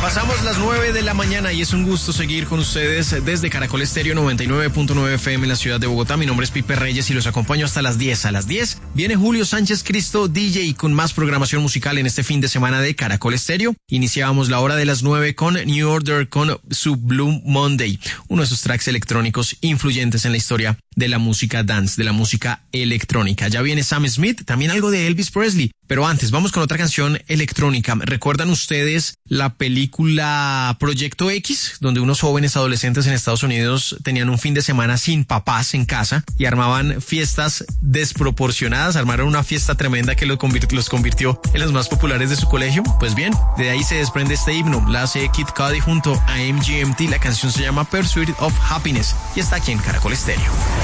Pasamos las 9 de la mañana y es un gusto seguir con ustedes desde Caracol Estéreo 99.9 FM en la ciudad de Bogotá. Mi nombre es Pipe Reyes y los acompaño hasta las 10. A las 10 viene Julio Sánchez Cristo, DJ, con más programación musical en este fin de semana de Caracol Estéreo. Iniciábamos la hora de las 9 con New Order con su Blue Monday, uno de sus tracks electrónicos influyentes en la historia de la música dance, de la música electrónica. Ya viene Sam Smith, también algo de Elvis Presley. Pero antes, vamos con otra canción electrónica. ¿Recuerdan ustedes la película Proyecto X? Donde unos jóvenes adolescentes en Estados Unidos tenían un fin de semana sin papás en casa y armaban fiestas desproporcionadas. Armaron una fiesta tremenda que los convirtió en los más populares de su colegio. Pues bien, de ahí se desprende este himno. La hace Kid Cudi junto a MGMT. La canción se llama Pursuit of Happiness y está aquí en Caracol Estéreo.